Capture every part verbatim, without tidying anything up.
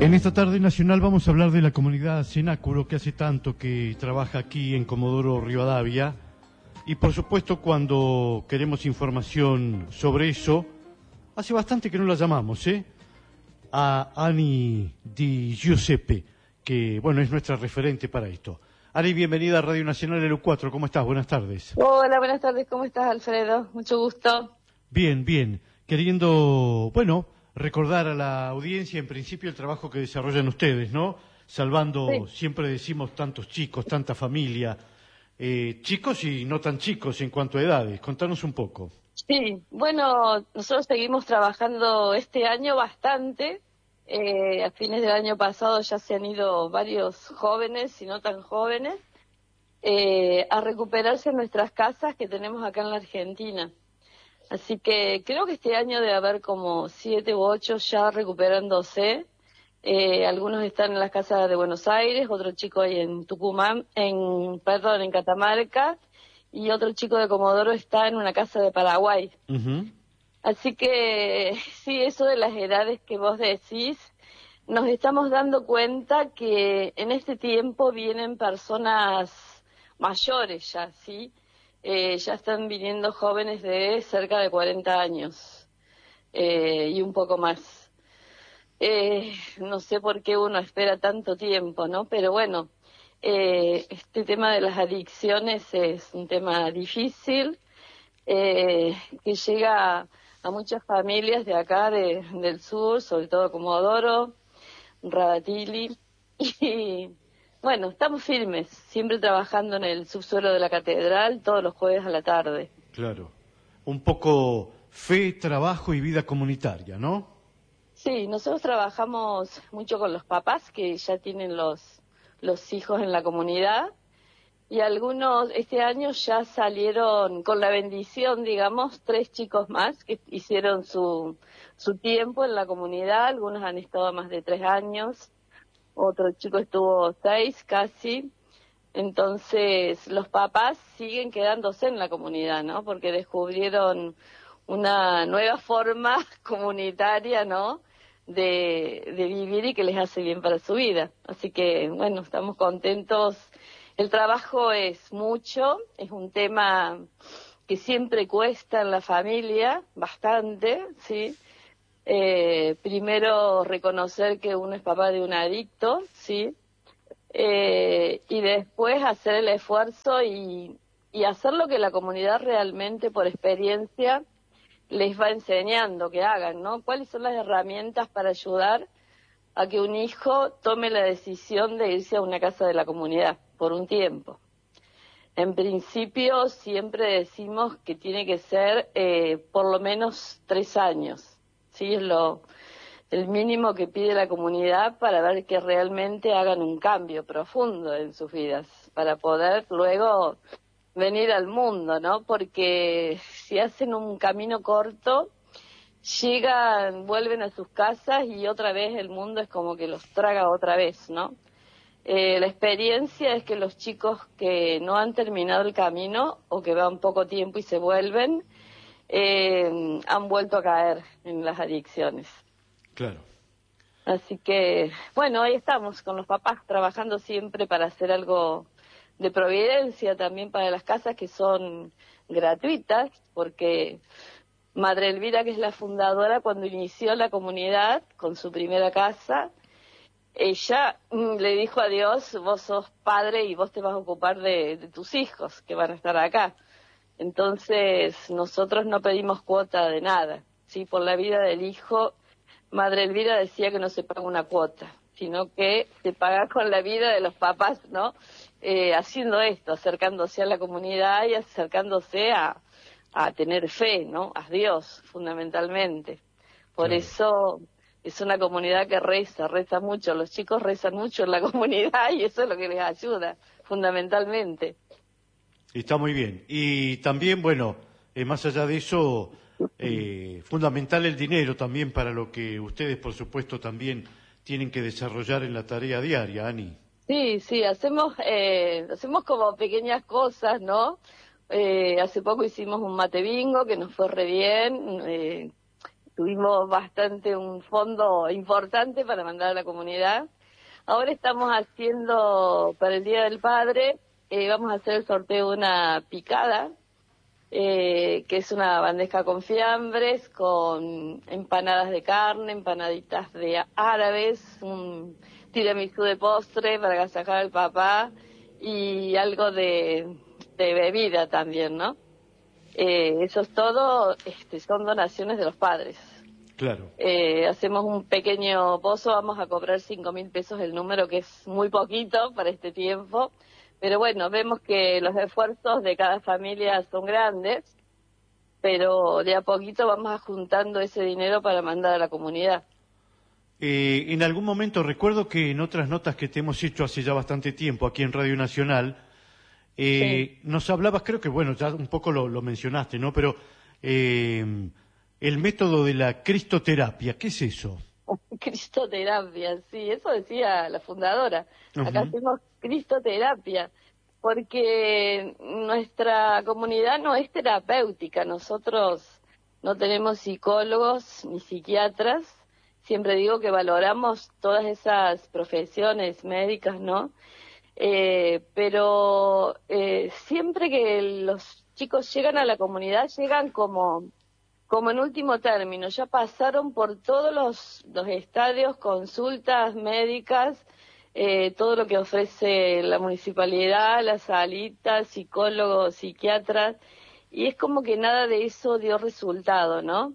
En esta tarde nacional vamos a hablar de la comunidad Cenáculo, que hace tanto que trabaja aquí en Comodoro Rivadavia. Y por supuesto, cuando queremos información sobre eso, hace bastante que no la llamamos, ¿eh? A Ani Di Giuseppe, que bueno, es nuestra referente para esto. Ani, bienvenida a Radio Nacional L U cuatro, ¿cómo estás? Buenas tardes. Hola, buenas tardes, ¿cómo estás, Alfredo? Mucho gusto. Bien, bien. Queriendo, bueno, recordar a la audiencia en principio el trabajo que desarrollan ustedes, ¿no? Salvando, sí. Siempre decimos, tantos chicos, tanta familia, eh, chicos y no tan chicos en cuanto a edades. Contanos un poco. Sí, bueno, nosotros seguimos trabajando este año bastante. Eh, a fines del año pasado ya se han ido varios jóvenes y no tan jóvenes eh, a recuperarse en nuestras casas que tenemos acá en la Argentina. Así que creo que este año debe haber como siete u ocho ya recuperándose. Eh, algunos están en las casas de Buenos Aires, otro chico ahí en Tucumán, en perdón, en Catamarca, y otro chico de Comodoro está en una casa de Paraguay. Uh-huh. Así que sí, eso de las edades que vos decís, nos estamos dando cuenta que en este tiempo vienen personas mayores ya, ¿sí? Eh, ya están viniendo jóvenes de cerca de cuarenta años eh, y un poco más. Eh, no sé por qué uno espera tanto tiempo, ¿no? Pero bueno, eh, este tema de las adicciones es un tema difícil eh, que llega a, a muchas familias de acá, de, del sur, sobre todo Comodoro, Radatili, y bueno, estamos firmes, siempre trabajando en el subsuelo de la catedral todos los jueves a la tarde. Claro, un poco fe, trabajo y vida comunitaria, ¿no? Sí, nosotros trabajamos mucho con los papás que ya tienen los, los hijos en la comunidad, y algunos este año ya salieron con la bendición, digamos, tres chicos más que hicieron su, su tiempo en la comunidad, algunos han estado más de tres años, otro chico estuvo seis casi. Entonces los papás siguen quedándose en la comunidad, ¿no? Porque descubrieron una nueva forma comunitaria, ¿no? De, de vivir y que les hace bien para su vida. Así que, bueno, estamos contentos. El trabajo es mucho, es un tema que siempre cuesta en la familia, bastante, ¿sí? Eh, primero reconocer que uno es papá de un adicto, ¿sí? Eh, y después hacer el esfuerzo y, y hacer lo que la comunidad realmente por experiencia les va enseñando que hagan, ¿no? ¿Cuáles son las herramientas para ayudar a que un hijo tome la decisión de irse a una casa de la comunidad por un tiempo? En principio siempre decimos que tiene que ser eh, por lo menos tres años. Sí, es lo, el mínimo que pide la comunidad para ver que realmente hagan un cambio profundo en sus vidas, para poder luego venir al mundo, ¿no? Porque si hacen un camino corto, llegan, vuelven a sus casas y otra vez el mundo es como que los traga otra vez, ¿no? Eh, la experiencia es que los chicos que no han terminado el camino o que van poco tiempo y se vuelven, Eh, han vuelto a caer en las adicciones. Claro. Así que, bueno, ahí estamos con los papás trabajando siempre para hacer algo de providencia también para las casas que son gratuitas, porque Madre Elvira, que es la fundadora, cuando inició la comunidad con su primera casa, ella mm, le dijo a Dios, vos sos padre y vos te vas a ocupar de, de tus hijos que van a estar acá. Entonces, nosotros no pedimos cuota de nada, ¿sí? Por la vida del hijo, Madre Elvira decía que no se paga una cuota, sino que se paga con la vida de los papás, ¿no? Eh, haciendo esto, acercándose a la comunidad y acercándose a, a tener fe, ¿no? A Dios, fundamentalmente. Por Claro. eso es una comunidad que reza, reza mucho. Los chicos rezan mucho en la comunidad y eso es lo que les ayuda, fundamentalmente. Está muy bien. Y también, bueno, eh, más allá de eso, eh, fundamental el dinero también para lo que ustedes, por supuesto, también tienen que desarrollar en la tarea diaria, Ani. Sí, sí, hacemos, eh, hacemos como pequeñas cosas, ¿no? Eh, hace poco hicimos un mate bingo que nos fue re bien. Eh, tuvimos bastante un fondo importante para mandar a la comunidad. Ahora estamos haciendo, para el Día del Padre, eh, vamos a hacer el sorteo de una picada, eh, que es una bandeja con fiambres, con empanadas de carne, empanaditas de árabes, un tiramisú de postre para agasajar al papá y algo de, de bebida también, ¿no? Eh, eso es todo, este, son donaciones de los padres. Claro. Eh, hacemos un pequeño pozo, vamos a cobrar cinco mil pesos el número, que es muy poquito para este tiempo, pero bueno, vemos que los esfuerzos de cada familia son grandes, pero de a poquito vamos juntando ese dinero para mandar a la comunidad. Eh, en algún momento recuerdo que en otras notas que te hemos hecho hace ya bastante tiempo aquí en Radio Nacional, eh, sí. nos hablabas, creo que bueno, ya un poco lo, lo mencionaste, ¿no? Pero eh, el método de la cristoterapia, ¿qué es eso? Cristoterapia, sí, eso decía la fundadora. Uh-huh. Acá hacemos cristoterapia, porque nuestra comunidad no es terapéutica, nosotros no tenemos psicólogos ni psiquiatras. Siempre digo que valoramos todas esas profesiones médicas, ¿no? Eh, pero eh, siempre que los chicos llegan a la comunidad, llegan como, como en último término. Ya pasaron por todos los, los estadios, consultas médicas, eh, todo lo que ofrece la municipalidad, las salitas, psicólogos, psiquiatras, y es como que nada de eso dio resultado, ¿no?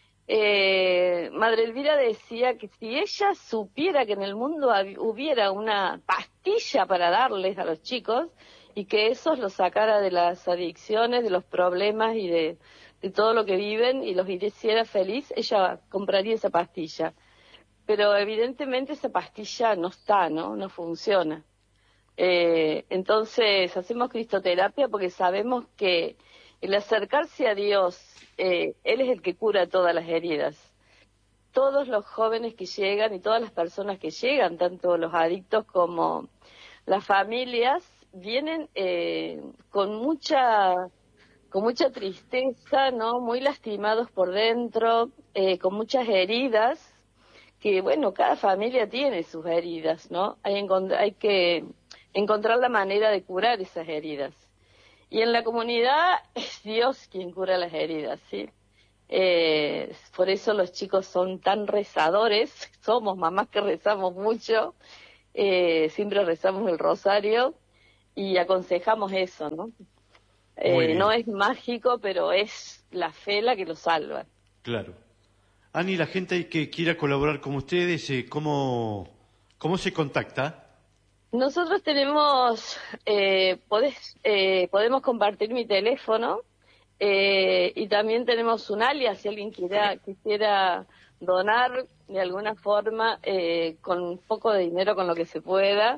Eh, Madre Elvira decía que si ella supiera que en el mundo hubiera una pastilla para darles a los chicos y que eso los sacara de las adicciones, de los problemas y de, de todo lo que viven y los hiciera feliz, ella compraría esa pastilla. Pero evidentemente esa pastilla no está, ¿no? No funciona. Eh, entonces hacemos cristoterapia porque sabemos que el acercarse a Dios, eh, Él es el que cura todas las heridas. Todos los jóvenes que llegan y todas las personas que llegan, tanto los adictos como las familias, vienen eh, con mucha con mucha tristeza, ¿no? Muy lastimados por dentro, eh, con muchas heridas, que bueno, cada familia tiene sus heridas, ¿no? Hay, hay que encontrar la manera de curar esas heridas. Y en la comunidad es Dios quien cura las heridas, ¿sí? Eh, por eso los chicos son tan rezadores, somos mamás que rezamos mucho, eh, siempre rezamos el rosario y aconsejamos eso, ¿no? Eh, no es mágico, pero es la fe la que los salva. Claro. Ani, la gente que quiera colaborar con ustedes, eh, ¿cómo, cómo se contacta? Nosotros tenemos, eh, podés, eh, podemos compartir mi teléfono eh, y también tenemos un alias si alguien quiera, quisiera donar de alguna forma eh, con un poco de dinero, con lo que se pueda.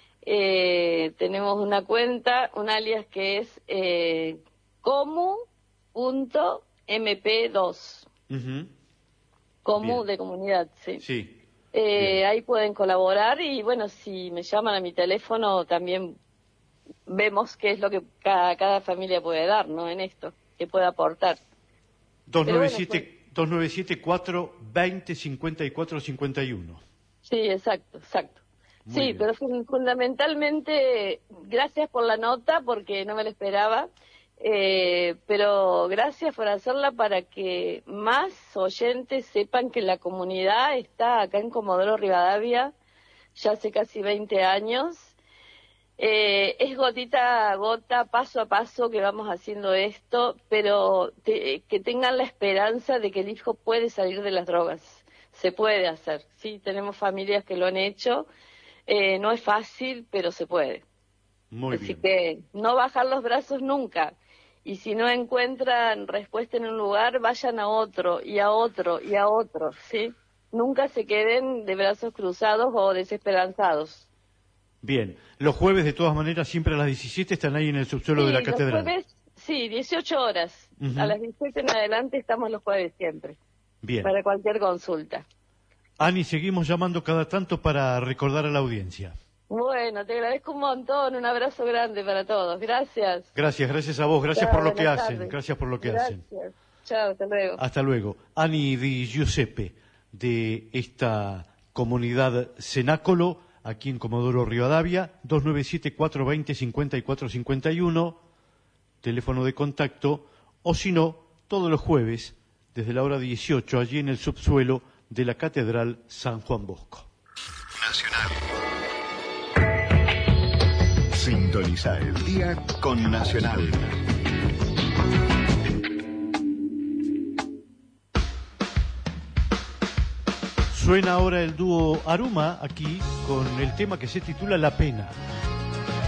Eh, tenemos una cuenta, un alias que es eh, comu punto eme pe dos. Uh-huh. Comu Bien. De comunidad, sí. Sí. Eh, ahí pueden colaborar y bueno, si me llaman a mi teléfono también vemos qué es lo que cada, cada familia puede dar, ¿no? En esto, que puede aportar. dos nueve siete cuatro veinte cincuenta y cuatro cincuenta y uno. Sí, exacto, exacto. Muy sí, bien. Pero fundamentalmente, gracias por la nota porque no me la esperaba. Eh, pero gracias por hacerla para que más oyentes sepan que la comunidad está acá en Comodoro Rivadavia ya hace casi veinte años. Eh, es gotita a gota, paso a paso que vamos haciendo esto, pero te, que tengan la esperanza de que el hijo puede salir de las drogas. Se puede hacer, sí, tenemos familias que lo han hecho. Eh, no es fácil, pero se puede. Muy Así bien. que no bajar los brazos nunca. Y si no encuentran respuesta en un lugar, vayan a otro, y a otro, y a otro, ¿sí? Nunca se queden de brazos cruzados o desesperanzados. Bien. Los jueves, de todas maneras, siempre a las diecisiete están ahí en el subsuelo sí, de la catedral. Los jueves, sí, dieciocho horas. Uh-huh. A las diecisiete en adelante estamos los jueves siempre. Bien. Para cualquier consulta. Ani, seguimos llamando cada tanto para recordar a la audiencia. Bueno, te agradezco un montón, un abrazo grande para todos. Gracias. Gracias, gracias a vos, gracias Chao, por lo que buenas hacen, tardes. gracias por lo que Gracias. hacen. Chao, hasta luego. Hasta luego. Ani Di Giuseppe, de esta comunidad cenáculo, aquí en Comodoro Rivadavia, dos nueve siete, cuatro dos cero, cinco cuatro cinco uno, teléfono de contacto, o si no, todos los jueves, desde la hora dieciocho, allí en el subsuelo de la Catedral San Juan Bosco. Nacional. Sintoniza el día con Nacional. Suena ahora el dúo Aruma aquí con el tema que se titula La Pena.